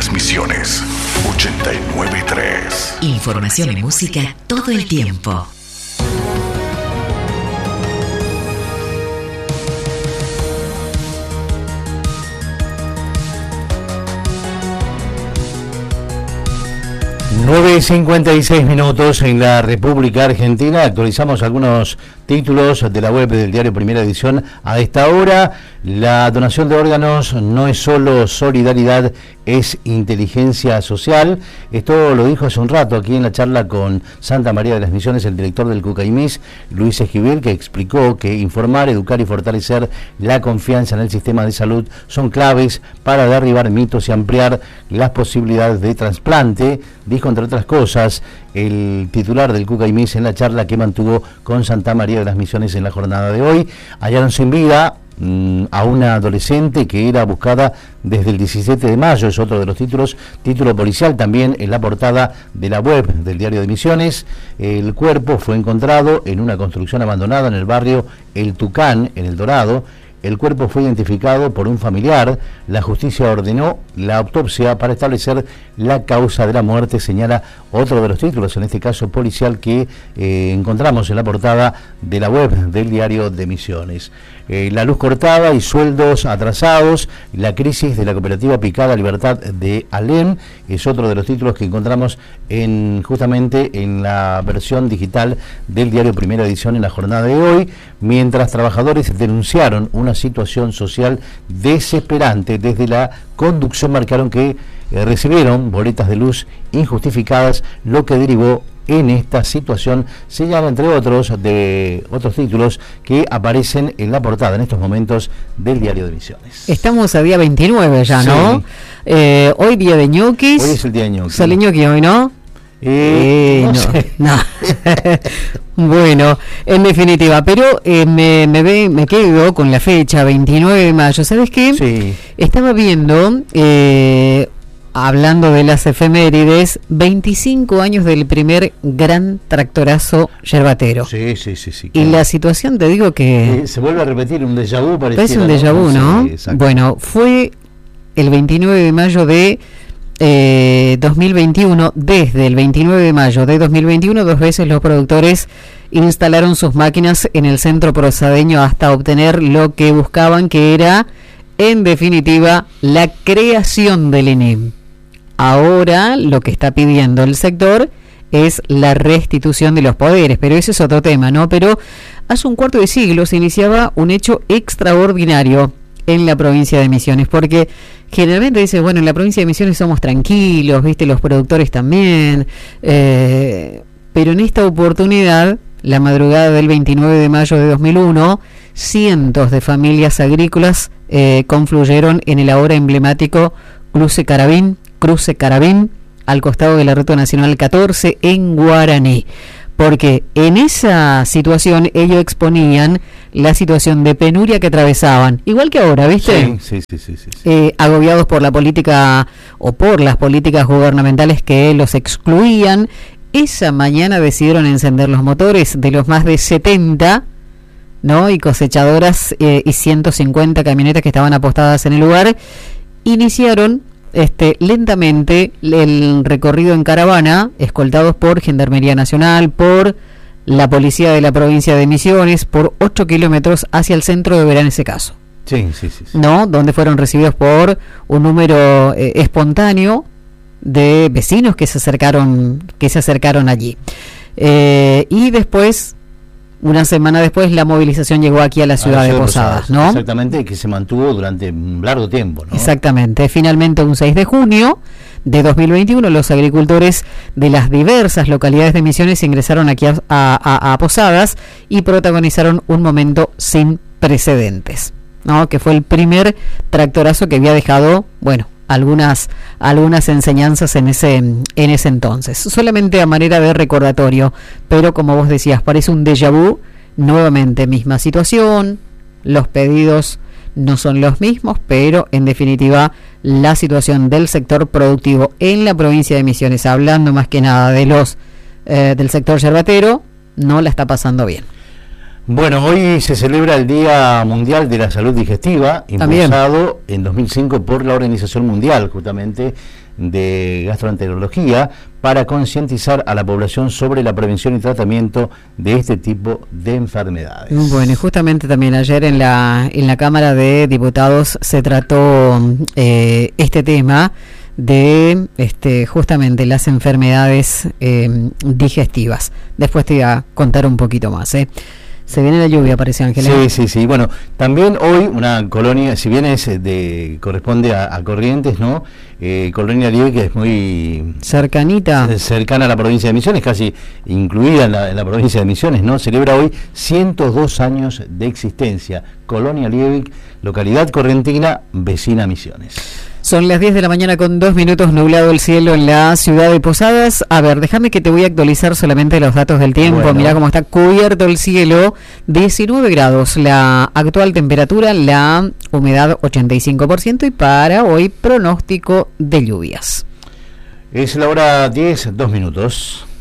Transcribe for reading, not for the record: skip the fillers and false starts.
las Misiones, 89.3. Información y música todo el tiempo. Nueve 56 minutos en la República Argentina. Actualizamos algunos títulos de la web del diario Primera Edición a esta hora. La donación de órganos no es solo solidaridad, es inteligencia social. Esto lo dijo hace un rato aquí en la charla con Santa María de las Misiones el director del CUCAIMIS, Luis Esquivel, que explicó que informar, educar y fortalecer la confianza en el sistema de salud son claves para derribar mitos y ampliar las posibilidades de trasplante. Dijo, entre otras cosas, el titular del CUCAIMIS en la charla que mantuvo con Santa María de las Misiones en la jornada de hoy. Hallaron sin vida a una adolescente que era buscada desde el 17 de mayo, es otro de los títulos, título policial también en la portada de la web del diario de Misiones. El cuerpo fue encontrado en una construcción abandonada en el barrio El Tucán, en El Dorado. El cuerpo fue identificado por un familiar. La justicia ordenó la autopsia para establecer la causa de la muerte, señala otro de los títulos, en este caso policial, que encontramos en la portada de la web del diario de Misiones. La luz cortada y sueldos atrasados, la crisis de la cooperativa Picada Libertad de Alem, es otro de los títulos que encontramos justamente en la versión digital del diario Primera Edición en la jornada de hoy, mientras trabajadores denunciaron una situación social desesperante. Desde la conducción marcaron que recibieron boletas de luz injustificadas, lo que derivó en esta situación, señala entre otros de otros títulos que aparecen en la portada en estos momentos del diario de Misiones. Estamos a día 29 ya, ¿no? Sí. Hoy día de ñoquis. Hoy es el día de ñoquis. Sale ñoqui hoy, ¿no? No sé. No. Bueno, en definitiva, pero me quedo con la fecha 29 de mayo. ¿Sabes qué? Sí. Estaba viendo, hablando de las efemérides, 25 años del primer gran tractorazo yerbatero. Sí. Claro. Y la situación, te digo que se vuelve a repetir, un déjà vu pareciera. Es un déjà vu, ¿no? Sí, bueno, fue el 29 de mayo de 2021. Desde el 29 de mayo de 2021, 2 veces los productores instalaron sus máquinas en el centro prosadeño hasta obtener lo que buscaban, que era, en definitiva, la creación del ENEM. Ahora lo que está pidiendo el sector es la restitución de los poderes, pero ese es otro tema, ¿no? Pero hace un cuarto de siglo se iniciaba un hecho extraordinario en la provincia de Misiones, porque generalmente dice, bueno, en la provincia de Misiones somos tranquilos, viste, los productores también, pero en esta oportunidad, la madrugada del 29 de mayo de 2001, cientos de familias agrícolas confluyeron en el ahora emblemático Cruce Carabín, al costado de la Ruta Nacional 14 en Guaraní, porque en esa situación ellos exponían la situación de penuria que atravesaban, igual que ahora, ¿viste? Sí. Agobiados por la política o por las políticas gubernamentales que los excluían. Esa mañana decidieron encender los motores de los más de 70, ¿no? Y cosechadoras y 150 camionetas que estaban apostadas en el lugar. Iniciaron lentamente el recorrido en caravana, escoltados por Gendarmería Nacional, por la policía de la provincia de Misiones, por 8 kilómetros hacia el centro de Verán, ese caso. Sí. ¿No? Donde fueron recibidos por un número espontáneo de vecinos que se acercaron allí. Y después, una semana después, la movilización llegó aquí a la ciudad de Posadas, ¿no? Exactamente, que se mantuvo durante un largo tiempo, ¿no? Exactamente. Finalmente, un 6 de junio de 2021, los agricultores de las diversas localidades de Misiones ingresaron aquí a Posadas y protagonizaron un momento sin precedentes, ¿no? Que fue el primer tractorazo que había dejado, bueno, algunas enseñanzas en ese entonces, solamente a manera de recordatorio, pero como vos decías, parece un déjà vu. Nuevamente misma situación, los pedidos no son los mismos, pero en definitiva la situación del sector productivo en la provincia de Misiones, hablando más que nada de del sector yerbatero, no la está pasando bien. Bueno, hoy se celebra el Día Mundial de la Salud Digestiva, impulsado en 2005 por la Organización Mundial, justamente, de Gastroenterología, para concientizar a la población sobre la prevención y tratamiento de este tipo de enfermedades. Bueno, y justamente también ayer en la Cámara de Diputados se trató este tema de justamente las enfermedades digestivas. Después te voy a contar un poquito más, Se viene la lluvia, parece, Ángela. Sí. Bueno, también hoy una colonia, si bien corresponde a Corrientes, ¿no? Colonia Liebig, que es muy cercana a la provincia de Misiones, casi incluida en la provincia de Misiones, ¿no? Celebra hoy 102 años de existencia. Colonia Liebig, localidad correntina, vecina a Misiones. Son las 10 de la mañana con 2 minutos, nublado el cielo en la ciudad de Posadas. A ver, déjame que te voy a actualizar solamente los datos del tiempo. Bueno. Mirá cómo está cubierto el cielo, 19 grados la actual temperatura, la humedad 85% y para hoy pronóstico de lluvias. Es la hora 10, 2 minutos.